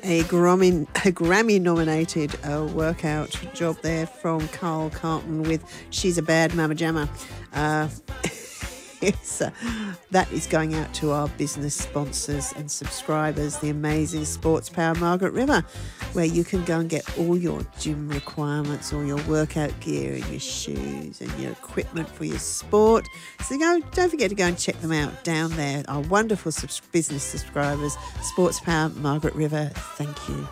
a Grammy-nominated workout job there from Carl Carlton with She's a Bad Mama Jamma. Yes, that is going out to our business sponsors and subscribers, the amazing Sports Power Margaret River, where you can go and get all your gym requirements, all your workout gear and your shoes and your equipment for your sport. So don't forget to go and check them out down there. Our wonderful business subscribers, Sports Power Margaret River, thank you.